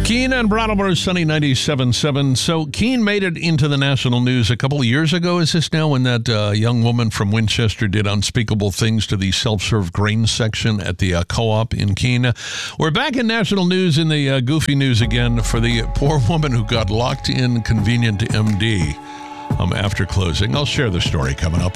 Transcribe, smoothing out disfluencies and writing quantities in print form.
Keene and Brattleboro, sunny 97.7. So Keene made it into the national news a couple of years ago, is this now, when that young woman from Winchester did unspeakable things to the self-serve grain section at the co-op in Keene. We're back in national news in the goofy news again for the poor woman who got locked in convenient MD after closing. I'll share the story coming up.